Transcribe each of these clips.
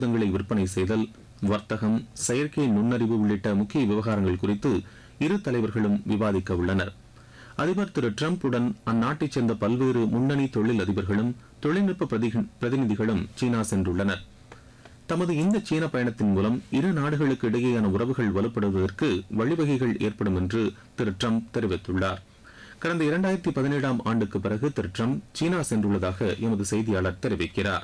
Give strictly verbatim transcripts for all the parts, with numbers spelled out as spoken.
ஆயுதங்களை விற்பனை செய்தல், வர்த்தகம், செயற்கை நுண்ணறிவு உள்ளிட்ட முக்கிய விவகாரங்கள் குறித்து இரு தலைவர்களும் விவாதிக்க உள்ளனர். அதிபர் திரு டிரம்புடன் அந்நாட்டைச் சேர்ந்த பல்வேறு முன்னணி தொழில் அதிபர்களும் தொழில்நுட்ப பிரதிநிதிகளும் சீனா சென்றுள்ளனர். தமது இந்த சீன பயணத்தின் மூலம் இரு நாடுகளுக்கு இடையேயான உறவுகள் வலுப்படுவதற்கு வழிவகைகள் ஏற்படும் என்று திரு டிரம்ப் தெரிவித்துள்ளார். கடந்த இரண்டாயிரத்தி பதினேழாம் ஆண்டுக்கு பிறகு திரு டிரம்ப் சீனா சென்றுள்ளதாக எமது செய்தியாளர் தெரிவிக்கிறார்.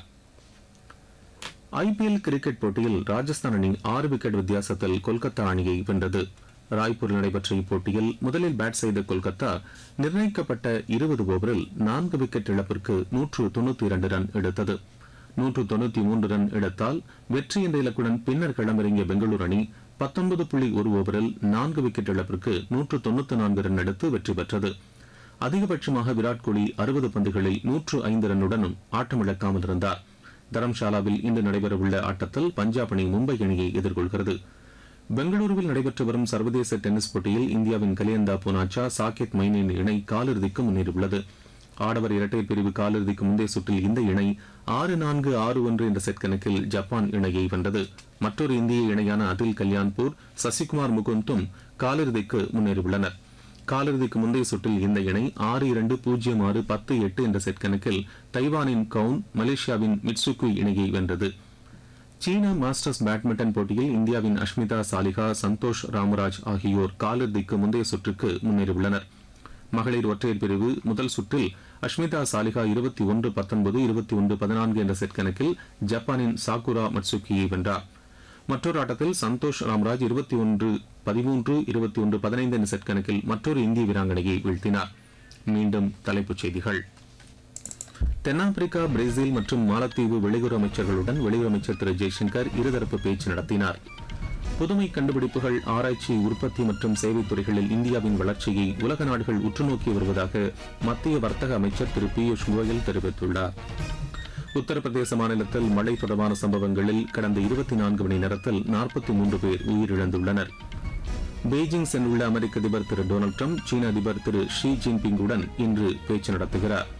ஐபிஎல் கிரிக்கெட் போட்டியில் ராஜஸ்தான் அணி ஆறு விக்கெட் வித்தியாசத்தில் கொல்கத்தா அணியை வென்றது. ராய்ப்பூரில் நடைபெற்ற இப்போட்டியில் முதலில் பேட் செய்த கொல்கத்தா நிர்ணயிக்கப்பட்ட இருபது ஓவரில் நான்கு விக்கெட் இழப்பிற்கு நூற்று தொன்னூத்தி இரண்டு ரன் எடுத்தது. நூற்று தொன்னூத்தி மூன்று ரன் எடுத்தால் வெற்றி என்ற இலக்குடன் பின்னர் களமிறங்கிய பெங்களூரு அணி பத்தொன்பது புள்ளி ஒரு ஓவரில் நான்கு விக்கெட் இழப்பிற்கு நூற்று தொன்னூத்தி நான்கு ரன் எடுத்து வெற்றி பெற்றது. அதிகபட்சமாக விராட் கோலி அறுபது பந்துகளில் நூற்று ஐந்து ரன்னுடனும் ஆட்டமிழக்காமல் இருந்தார். தரம்ஷாலாவில் இன்று நடைபெறவுள்ள ஆட்டத்தில் பஞ்சாப் அணி மும்பை அணியை எதிர்கொள்கிறது. பெங்களூருவில் நடைபெற்று வரும் சர்வதேச டென்னிஸ் போட்டியில் இந்தியாவின் கலியந்தா பூனாச்சா சாகேத் மைனேன் இணை காலிறுதிக்கு முன்னேறியுள்ளது. ஆடவர் இரட்டையர் பிரிவு காலிறுதிக்கு முந்தைய சுற்றில் இந்த இணை ஆறு நான்கு ஆறு ஒன்று என்ற செட் கணக்கில் ஜப்பான் இணையை வென்றது. மற்றொரு இந்திய இணையான அதில் கல்யாண்பூர், சசிகுமார் முகுந்தும் காலிறுதிக்கு முன்னேறியுள்ளனர். காலிறுதிக்கு முந்தைய சுற்றில் இந்த இணை ஆறு இரண்டு பூஜ்ஜியம் ஆறு பத்து எட்டு என்ற செட் கணக்கில் தைவானின் கவுன், மலேசியாவின் மிட்சுகு இணையை வென்றது. சீனா மாஸ்டர்ஸ் பேட்மிண்டன் போட்டியில் இந்தியாவின் அஷ்மிதா சாலிகா, சந்தோஷ் ராமராஜ் ஆகியோர் காலிறுதிக்கு முந்தைய சுற்றுக்கு முன்னேறியுள்ளனர். மகளிர் ஒற்றையர் பிரிவு முதல் சுற்றில் அஷ்மிதா சாலிகா இருபத்தி ஒன்று பத்தொன்பது இருபத்தி ஒன்று பதினான்கு என்ற செட் கணக்கில் ஜப்பானின் சாகுரா மட்சுகியை வென்றார். மற்றொரு ஆட்டத்தில் சந்தோஷ் ராம்ராஜ் இருபத்தி ஒன்று பதிமூன்று இருபத்தி ஒன்று பதினைந்து என்ற செட் கணக்கில் மற்றொரு இந்திய வீராங்கனையை வீழ்த்தினார். மீண்டும் தலைப்புச் செய்திகள். தென்னாப்பிரிக்கா, பிரேசில் மற்றும் மாலத்தீவு வெளியுறவு அமைச்சர்களுடன் வெளியுறவு அமைச்சர் திரு ஜெய்சங்கர் இருதரப்பு பேச்சு நடத்தினார். புதுமை கண்டுபிடிப்புகள், ஆராய்ச்சி, உற்பத்தி மற்றும் சேவை துறைகளில் இந்தியாவின் வளர்ச்சியை உலக நாடுகள் உற்றுநோக்கி வருவதாக மத்திய வர்த்தக அமைச்சர் திரு பியூஷ் கோயல் தெரிவித்துள்ளார். உத்தரப்பிரதேச மாநிலத்தில் மழை தொடர்பான சம்பவங்களில் கடந்த இருபத்தி நான்கு மணி நேரத்தில் நாற்பத்தி மூன்று பேர் உயிரிழந்துள்ளனர். பெய்ஜிங் சென்றுள்ள அமெரிக்க அதிபர் திரு டொனால்டு டிரம்ப் சீன அதிபர் திரு ஷி ஜின்பிங்குடன் இன்று பேச்சு நடத்துகிறார்.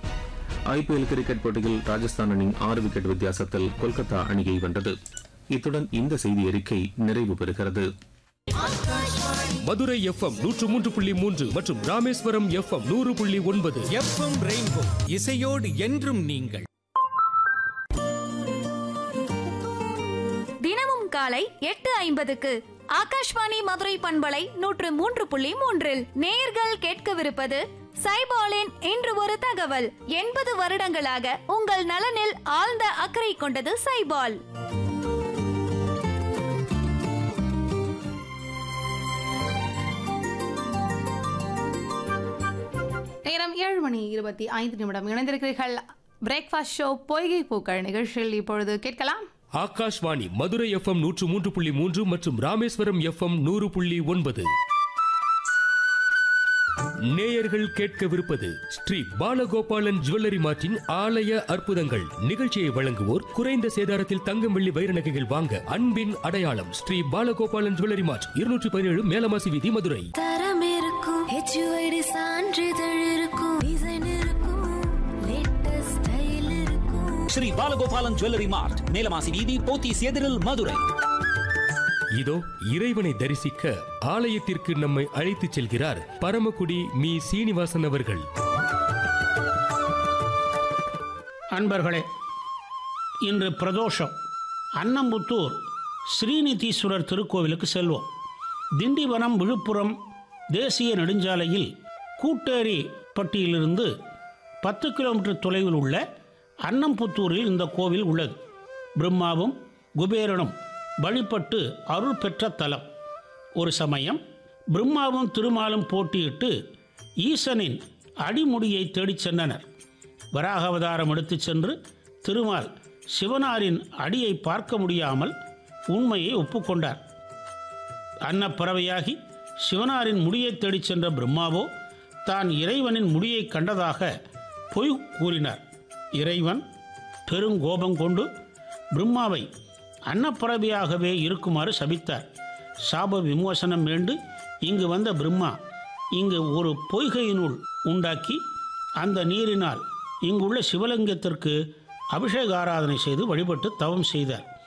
ஐபிஎல் கிரிக்கெட் போட்டியில் ராஜஸ்தான் அணி ஆறு விக்கெட் வித்தியாசத்தில் கொல்கத்தா அணியை வென்றது. இத்துடன் இந்த செய்தி அறிக்கை நிறைவு பெறுகிறது. மதுரை எஃப்எம் நூற்று மூன்று புள்ளி மூன்று மற்றும் ராமேஸ்வரம் எஃப்எம் நூறு புள்ளி ஒன்பது. எஃப்எம் ரெயின்போ, இசையோடு என்றும் நீங்கள். தினமும் காலை எட்டு ஐம்பதுக்கு ஆகாஷ்வாணி மதுரை பண்பலை நூற்று மூன்று புள்ளி மூன்றில் நேயர்கள் கேட்கவிருப்பது சைபாலின் இன்று ஒரு தகவல். எண்பது வருடங்களாக உங்கள் நலனில் ஆழ்ந்த அக்கறை கொண்டது சைபால். நேரம் ஏழு மணி இருபத்தி ஐந்து நிமிடம். இணைந்திருக்கிறீர்கள் பிரேக்ஃபாஸ்ட் ஷோ பொய்கை பூக்கள் நிகழ்ச்சியில். இப்பொழுது கேட்கலாம் ஆகாஷ்வாணி மதுரை எஃப்எம் நூற்று மூன்று புள்ளி மூன்று மற்றும் ராமேஸ்வரம் எஃப்எம் நூறு புள்ளி ஒன்பது. நேயர்கள் கேட்கவிருப்பது ஸ்ரீ பாலகோபாலன் ஜுவல்லரி மார்ட்டின் ஆலய அற்புதங்கள். நிகழ்ச்சியை வழங்குவோர் குறைந்த சேதாரத்தில் தங்கம், வெள்ளி, வைர நகைகள் வாங்க அன்பின் அடையாளம் ஸ்ரீ பாலகோபாலன் ஜுவல்லரி மார்ட், இருநூற்றி பதினேழு மேலமாசி வீதி, மதுரை. தரம் இருக்கும், ஹெச்யூஐடி சான்றிதழ் இருக்கும், டிசைன் இருக்கும், லேட்டஸ்ட் ஸ்டைல் இருக்கும். ஸ்ரீ பாலகோபாலன் ஜுவல்லரி மார்ட், மேலமாசி வீதி, போத்தீஸ் எதிரில், மதுரை. இதோ இறைவனை தரிசிக்க ஆலயத்திற்கு நம்மை அழைத்துச் செல்கிறார் பரமக்குடி மீ சீனிவாசன் அவர்கள். அன்பர்களே, இன்று பிரதோஷம். அன்னம்புத்தூர் ஸ்ரீநிதீஸ்வரர் திருக்கோவிலுக்கு செல்வோம். திண்டிவனம் விழுப்புரம் தேசிய நெடுஞ்சாலையில் கூட்டேரி பட்டியிலிருந்து பத்து கிலோமீட்டர் தொலைவில் உள்ள அன்னம்புத்தூரில் இந்த கோவில் உள்ளது. பிரம்மாவும் குபேரனும் வழிபட்டு அருள் பெற்ற தலம். ஒரு சமயம் பிரம்மாவும் திருமாலும் போட்டியிட்டு ஈசனின் அடிமுடியை தேடிச் சென்றனர். வராக அவதாரம் எடுத்துச் சென்று திருமால் சிவனாரின் அடியை பார்க்க முடியாமல் உண்மையை ஒப்புக்கொண்டார். அன்னப்பறவையாகி சிவனாரின் முடியை தேடிச் சென்ற பிரம்மாவோ தான் இறைவனின் முடியை கண்டதாக பொய் கூறினார். இறைவன் பெருங்கோபம் கொண்டு பிரம்மாவை அன்னப்பறவையாகவே இருக்குமாறு சபித்தார். சாப விமோசனம் வேண்டு இங்கு வந்த பிரம்மா இங்கு ஒரு பொய்கையினுள் உண்டாக்கி அந்த நீரினால் இங்குள்ள சிவலிங்கத்திற்கு அபிஷேக ஆராதனை செய்து வழிபட்டு தவம் செய்தார்.